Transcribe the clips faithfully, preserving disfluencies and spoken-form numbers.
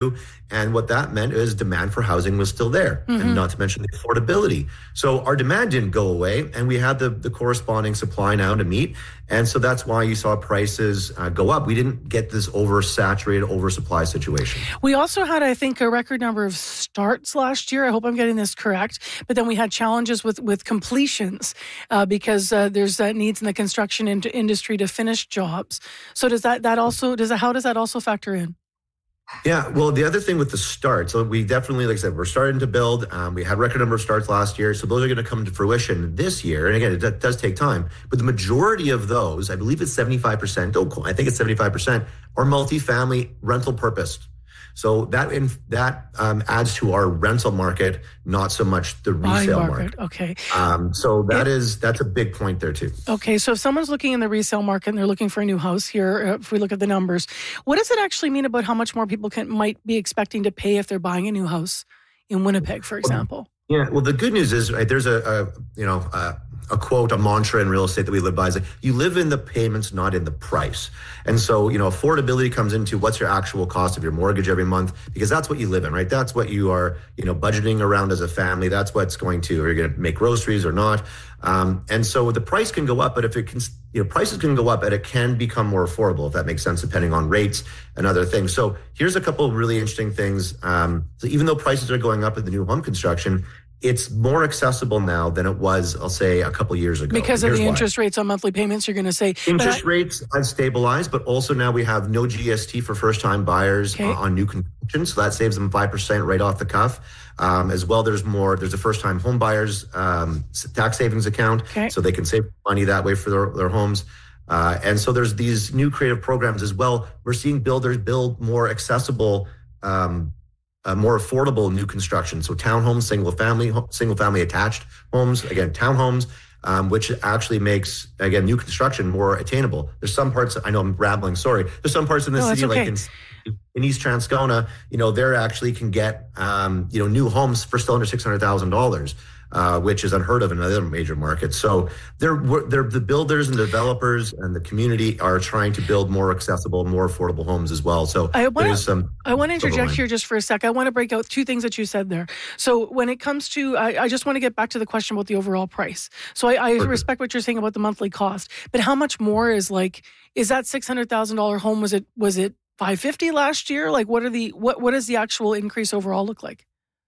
And what that meant is demand for housing was still there, mm-hmm. and not to mention the affordability. So our demand didn't go away, and we had the, the corresponding supply now to meet. And so that's why you saw prices uh, go up. We didn't get this oversaturated, oversupply situation. We also had, I think, a record number of starts last year. I hope I'm getting this correct. But then we had challenges with, with completions uh, because uh, there's uh, needs in the construction in- industry to finish jobs. So does that, that also, does that, how does that also factor in? Yeah, well, the other thing with the start, so we definitely, like I said, we're starting to build. Um, we had record number of starts last year, so those are going to come to fruition this year. And again, it d- does take time. But the majority of those, I believe it's seventy-five percent, oh, I think it's seventy-five percent, are multifamily rental purposed. So that in, that um, adds to our rental market, not so much the resale market. market. Okay. Um, so that it, is that's a big point there too. Okay. So if someone's looking in the resale market and they're looking for a new house here, uh, if we look at the numbers, what does it actually mean about how much more people can might be expecting to pay if they're buying a new house in Winnipeg, for example? Yeah. Well, the good news is, right, there's a, a you know a, a quote, a mantra in real estate that we live by is like, you live in the payments, not in the price. And so, you know, affordability comes into what's your actual cost of your mortgage every month, because that's what you live in, right? That's what you are, you know, budgeting around as a family. That's what's going to, are you going to make groceries or not? Um, and so the price can go up, but if it can, you know, prices can go up and it can become more affordable, if that makes sense, depending on rates and other things. So here's a couple of really interesting things. Um, so even though prices are going up in the new home construction, it's more accessible now than it was, I'll say, a couple of years ago. Because of the why. interest rates on monthly payments, you're going to say. Interest I, rates have stabilized, but also now we have no G S T for first-time buyers okay. uh, on new construction. So that saves them five percent right off the cuff. Um, as well, there's more, there's a first-time home buyers um, tax savings account. Okay. So they can save money that way for their, their homes. Uh, and so there's these new creative programs as well. We're seeing builders build more accessible um Uh, more affordable new construction. So townhomes, single family, single family attached homes, again, townhomes, um, which actually makes, again, new construction more attainable. There's some parts, I know I'm rambling, sorry. There's some parts in the no, city, okay. like in, in East Transcona, you know, they're actually can get, um, you know, new homes for still under six hundred thousand dollars. Uh, which is unheard of in other major markets. So they're, they're the builders and developers and the community are trying to build more accessible, more affordable homes as well. So I wanna, there's some. I want to interject here just for a sec. I want to break out two things that you said there. So when it comes to, I, I just want to get back to the question about the overall price. So I, I respect what you're saying about the monthly cost, but how much more is like, is that six hundred thousand dollars home? Was it, was it five hundred fifty last year? Like what are the, what, what does the actual increase overall look like?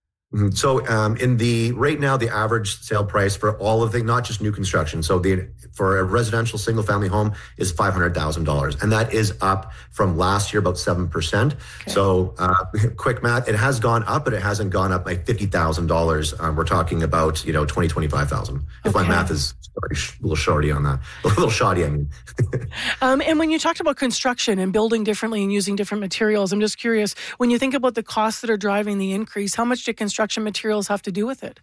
So um, in the right now, the average sale price for all of the, not just new construction, so the for a residential single family home is five hundred thousand dollars. And that is up from last year, about seven percent. Okay. So uh, quick math, it has gone up, but it hasn't gone up by fifty thousand dollars. Um, we're talking about, you know, twenty, twenty-five thousand. If okay. my math is sorry, a little shorty on that, a little shoddy, I mean. um, and when you talked about construction and building differently and using different materials, I'm just curious, when you think about the costs that are driving the increase, how much do construction materials have to do with it?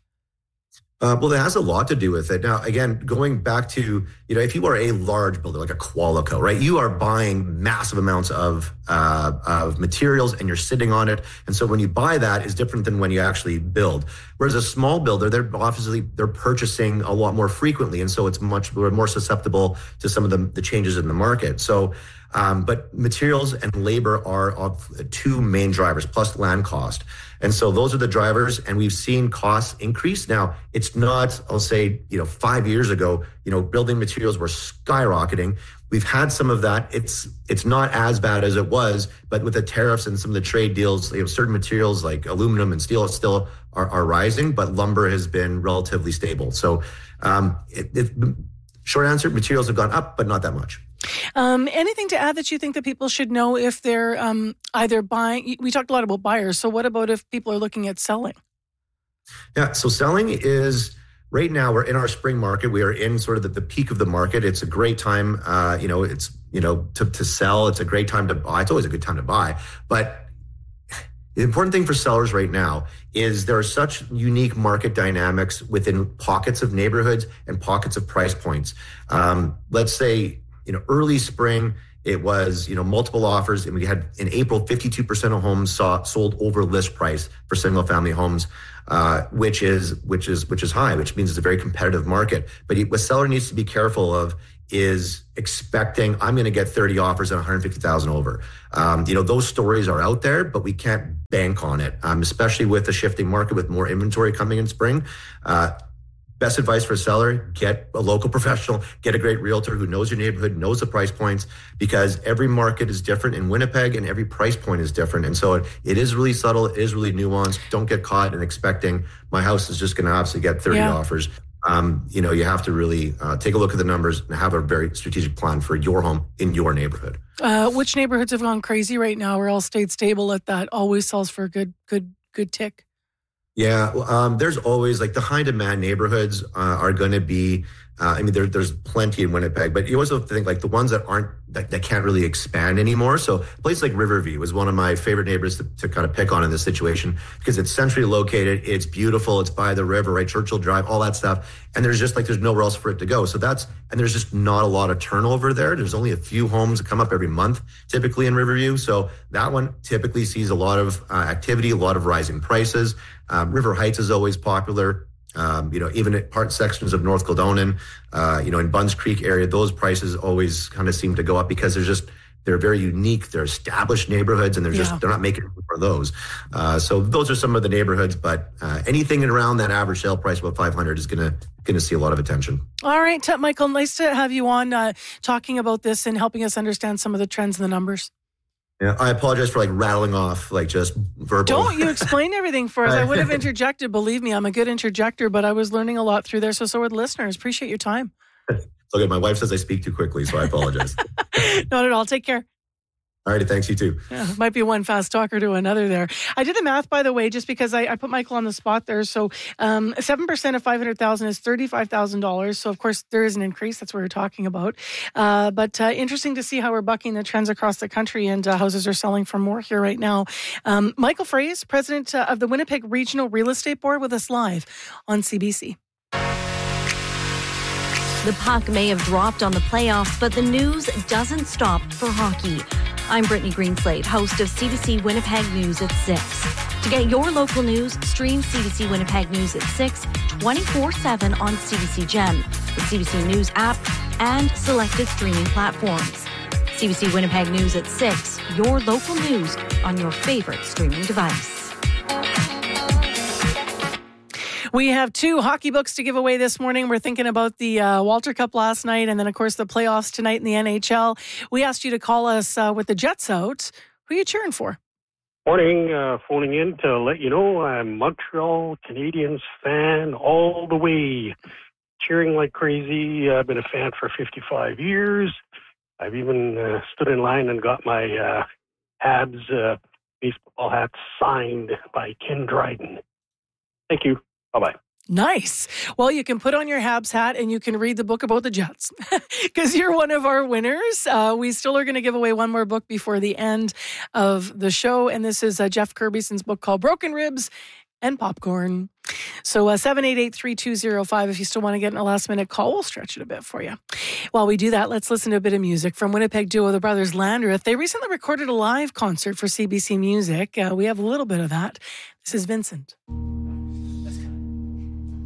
Uh, well, it has a lot to do with it. Now, again, going back to, you know, if you are a large builder, like a Qualico, right, you are buying massive amounts of uh, of materials and you're sitting on it. And so when you buy that is different than when you actually build. Whereas a small builder, they're obviously, they're purchasing a lot more frequently. And so it's much more susceptible to some of the, the changes in the market. So, um, but materials and labor are of two main drivers, plus land cost. And so those are the drivers, and we've seen costs increase. Now, it's not, I'll say, you know, five years ago, you know, building materials were skyrocketing. We've had some of that. It's it's not as bad as it was, but with the tariffs and some of the trade deals, you know, certain materials like aluminum and steel still are, are rising, but lumber has been relatively stable. So um, it, it, short answer, materials have gone up, but not that much. Um, anything to add that you think that people should know if they're um, either buying? We talked a lot about buyers. So what about if people are looking at selling? Yeah, so selling is, right now we're in our spring market. We are in sort of the, the peak of the market. It's a great time, uh, you know, it's, you know, to, to sell. It's a great time to buy. It's always a good time to buy. But the important thing for sellers right now is there are such unique market dynamics within pockets of neighborhoods and pockets of price points. Um, let's say, you know, early spring, it was, you know, multiple offers. And we had in April, fifty-two percent of homes saw sold over list price for single family homes, uh, which is, which is, which is high, which means it's a very competitive market. But what seller needs to be careful of is expecting, I'm going to get thirty offers and one hundred fifty thousand over. Um, you know, those stories are out there, but we can't bank on it, um, especially with the shifting market, with more inventory coming in spring. Uh, Best advice for a seller, get a local professional, get a great realtor who knows your neighborhood, knows the price points, because every market is different in Winnipeg and every price point is different. And so it, it is really subtle. It is really nuanced. Don't get caught in expecting my house is just going to absolutely get thirty yeah. offers. Um, you know, you have to really uh, take a look at the numbers and have a very strategic plan for your home in your neighborhood. Uh, which neighborhoods have gone crazy right now or all stayed stable at that always sells for a good, good, good tick? Yeah, um, there's always like the high demand neighborhoods uh, are going to be, uh, I mean, there, there's plenty in Winnipeg, but you also think like the ones that aren't, that, that can't really expand anymore. So a place like Riverview is one of my favorite neighborhoods to, to kind of pick on in this situation because it's centrally located. It's beautiful. It's by the river, right? Churchill Drive, all that stuff. And there's just like, there's nowhere else for it to go. So that's, and there's just not a lot of turnover there. There's only a few homes that come up every month, typically in Riverview. So that one typically sees a lot of uh, activity, a lot of rising prices. Um, River Heights is always popular. Um, you know, even at part sections of North Kildonan, uh, you know, in Bunds Creek area, those prices always kind of seem to go up because there's just, they're very unique. They're established neighborhoods and they're just, yeah. they're not making room for those. Uh, so those are some of the neighborhoods, but uh, anything around that average sale price about five hundred is going to, going to see a lot of attention. All right, Michael, nice to have you on uh, talking about this and helping us understand some of the trends and the numbers. Yeah, I apologize for like rattling off like just verbal. Don't you explain everything for us. I would have interjected. Believe me, I'm a good interjector, but I was learning a lot through there. So, so are the listeners. Appreciate your time. It's okay. My wife says I speak too quickly, so I apologize. Not at all. Take care. All righty, thanks, you too. Yeah, might be one fast talker to another there. I did the math, by the way, just because I, I put Michael on the spot there. So um, seven percent of five hundred thousand dollars is thirty-five thousand dollars. So, of course, there is an increase. That's what we're talking about. Uh, but uh, interesting to see how we're bucking the trends across the country, and uh, houses are selling for more here right now. Um, Michael Fraze, president uh, of the Winnipeg Regional Real Estate Board, with us live on C B C. The puck may have dropped on the playoffs, but the news doesn't stop for hockey. I'm Brittany Greenslade, host of C B C Winnipeg News at six. To get your local news, stream C B C Winnipeg News at six, twenty-four seven on C B C Gem, the C B C News app, and selected streaming platforms. C B C Winnipeg News at six, your local news on your favorite streaming device. We have two hockey books to give away this morning. We're thinking about the uh, Walter Cup last night and then, of course, the playoffs tonight in the N H L. We asked you to call us uh, with the Jets out. Who are you cheering for? Morning, uh, phoning in to let you know I'm a Montreal Canadiens fan all the way. Cheering like crazy. I've been a fan for fifty-five years. I've even uh, stood in line and got my uh, Habs uh, baseball hat signed by Ken Dryden. Thank you. Bye-bye. Nice. Well, you can put on your Habs hat and you can read the book about the Jets because you're one of our winners. Uh, we still are going to give away one more book before the end of the show. And this is uh, Jeff Kirbyson's book called Broken Ribs and Popcorn. So uh, seven eight eight, three two zero five, if you still want to get in a last minute call, we'll stretch it a bit for you. While we do that, let's listen to a bit of music from Winnipeg duo the Brothers Landreth. They recently recorded a live concert for C B C Music. Uh, we have a little bit of that. This is Vincent.